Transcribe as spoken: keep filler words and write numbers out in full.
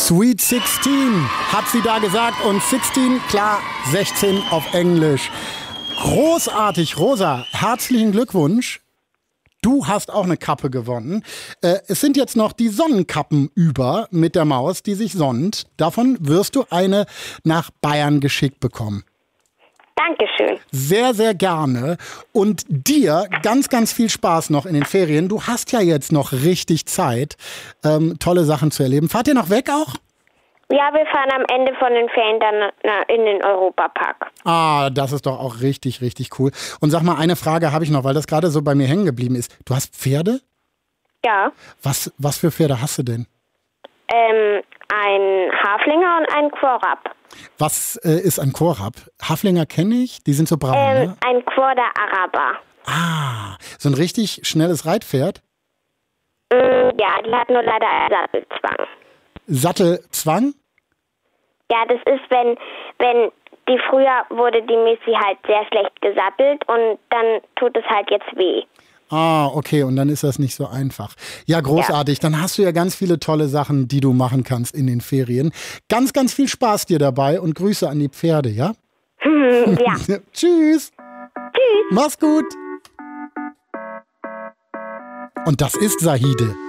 Sweet sixteen hat sie da gesagt und sixteen, klar, sechzehn auf Englisch. Großartig, Rosa, herzlichen Glückwunsch. Du hast auch eine Kappe gewonnen. Äh, es sind jetzt noch die Sonnenkappen über mit der Maus, die sich sonnt. Davon wirst du eine nach Bayern geschickt bekommen. Dankeschön. Sehr, sehr gerne. Und dir ganz, ganz viel Spaß noch in den Ferien. Du hast ja jetzt noch richtig Zeit, ähm, tolle Sachen zu erleben. Fahrt ihr noch weg auch? Ja, wir fahren am Ende von den Ferien dann na, in den Europapark. Ah, das ist doch auch richtig, richtig cool. Und sag mal, eine Frage habe ich noch, weil das gerade so bei mir hängen geblieben ist. Du hast Pferde? Ja. Was, was für Pferde hast du denn? Ähm, ein Haflinger und ein Quorab. Was äh, ist ein Quorab? Haflinger kenne ich, die sind so braun, Ähm, ne? ein Quarter Araber. Ah, so ein richtig schnelles Reitpferd? Mm, ja, die hat nur leider einen Sattelzwang. Sattelzwang? Ja, das ist, wenn, wenn die früher wurde die Missy halt sehr schlecht gesattelt und dann tut es halt jetzt weh. Ah, okay, und dann ist das nicht so einfach. Ja, großartig. Ja. Dann hast du ja ganz viele tolle Sachen, die du machen kannst in den Ferien. Ganz, ganz viel Spaß dir dabei und Grüße an die Pferde, ja? Ja. Tschüss. Tschüss. Mach's gut. Und das ist Sahide.